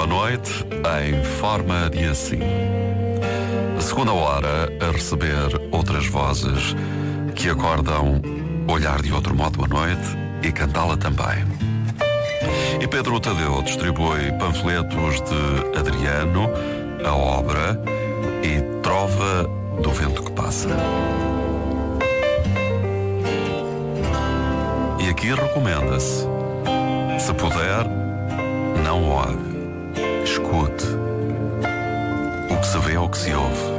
à noite em forma de assim. A segunda hora a receber outras vozes que acordam olhar de outro modo a noite e cantá-la também. E Pedro Tadeu distribui panfletos de Adriano, a obra e Trova do Vento que Passa. E aqui recomenda-se, se puder, não olhe, escute. O que se vê é o que se ouve.